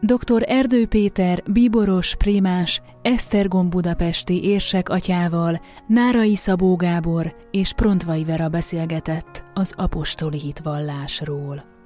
Dr. Erdő Péter bíboros prémás Esztergom budapesti érsek atyával, Nárai Szabó Gábor és Prontvai Vera beszélgetett az apostoli hitvallásról.